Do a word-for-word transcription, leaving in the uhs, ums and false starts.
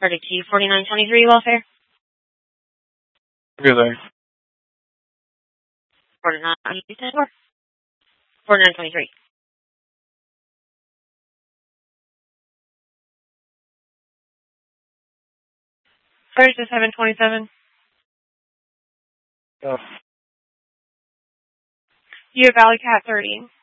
Carter Key, forty-nine twenty-three, welfare. Good day. forty-nine forty-nine twenty-three. Thursday, seven twenty-seven. Oh. You have Valley Cat thirty.